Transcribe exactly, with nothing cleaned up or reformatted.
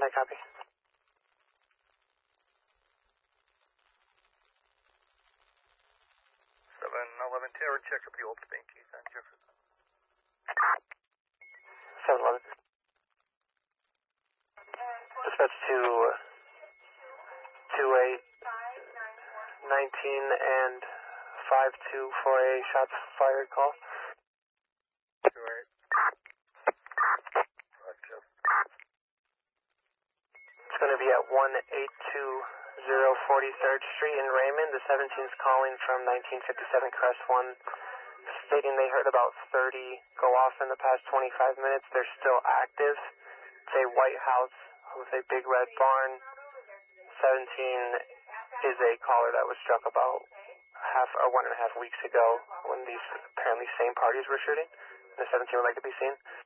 I copy. seven eleven Taylor, check up the old Spankies on Jefferson. seven eleven. Dispatch to two eight nineteen and five two for a shots fired call. two eight. It's going to be at one eight two zero forty-third Street in Raymond. The seventeen's calling from nineteen fifty-seven Crest one, stating they heard about thirty go off in the past twenty-five minutes. They're still active. It's a white house with a big red barn. seventeen is a caller that was struck about half or one and a half weeks ago when these apparently same parties were shooting. The seventeen would like to be seen.